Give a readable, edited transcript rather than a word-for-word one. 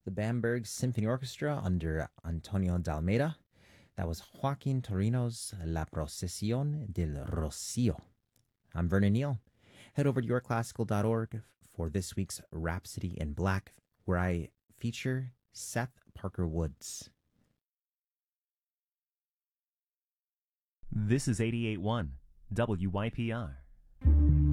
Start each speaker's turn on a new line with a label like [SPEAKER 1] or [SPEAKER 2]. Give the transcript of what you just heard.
[SPEAKER 1] the Bamberg Symphony Orchestra under Antonio Dalmeida. That was Joaquin Torino's La Procesión del Rocío. I'm Vernon Neal. Head over to yourclassical.org for this week's Rhapsody in Black, where I feature Seth Parker Woods.
[SPEAKER 2] This is 88.1 WYPR.